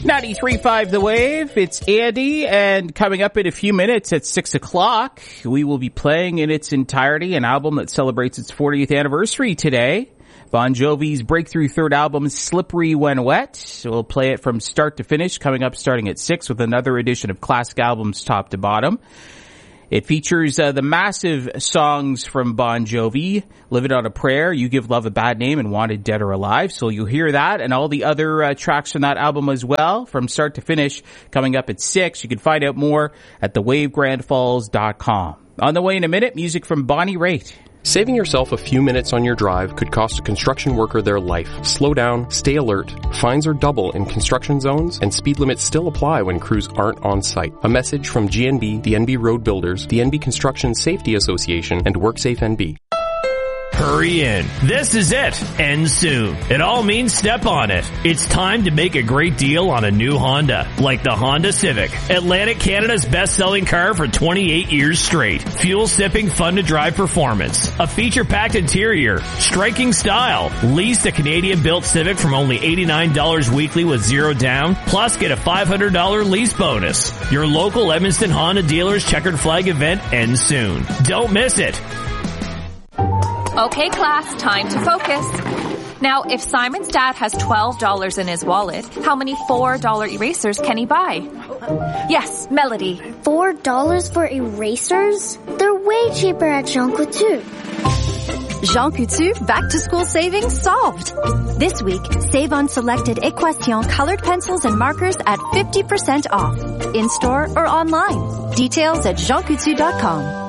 93.5 The Wave, it's Andy, and coming up in a few minutes at 6 o'clock, we will be playing in its entirety an album that celebrates its 40th anniversary today. Bon Jovi's breakthrough third album, Slippery When Wet. We'll play it from start to finish, coming up starting at 6 with another edition of Classic Albums top to bottom. It features the massive songs from Bon Jovi, Living on a Prayer, You Give Love a Bad Name, and Wanted Dead or Alive. So you'll hear that and all the other tracks from that album as well, from start to finish, coming up at 6. You can find out more at thewavegrandfalls.com. On the way in a minute, music from Bonnie Raitt. Saving yourself a few minutes on your drive could cost a construction worker their life. Slow down, stay alert. Fines are double in construction zones, and speed limits still apply when crews aren't on site. A message from GNB, the NB Road Builders, the NB Construction Safety Association, and WorkSafe NB. Hurry in. This is it. End soon. It all means step on it. It's time to make a great deal on a new Honda, like the Honda Civic. Atlantic Canada's best-selling car for 28 years straight. Fuel-sipping, fun-to-drive performance. A feature-packed interior. Striking style. Lease the Canadian-built Civic from only $89 weekly with zero down. Plus, get a $500 lease bonus. Your local Evanston Honda dealer's checkered flag event ends soon. Don't miss it. Okay, class, time to focus. Now, if Simon's dad has $12 in his wallet, how many $4 erasers can he buy? Yes, Melody. $4 for erasers? They're way cheaper at Jean Coutu. Jean Coutu back-to-school savings solved. This week, save on selected Equation colored pencils and markers at 50% off. In-store or online. Details at jeancoutu.com.